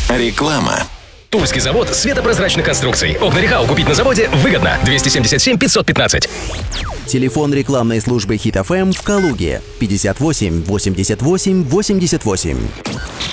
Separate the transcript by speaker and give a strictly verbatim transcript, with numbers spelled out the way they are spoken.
Speaker 1: Реклама.
Speaker 2: Тульский завод светопрозрачных конструкций. Окна Рехау купить на заводе выгодно. двести семьдесят семь пятьсот пятнадцать.
Speaker 3: Телефон рекламной службы Хит эф эм в Калуге пятьдесят восемь восемьдесят восемь восемьдесят восемь.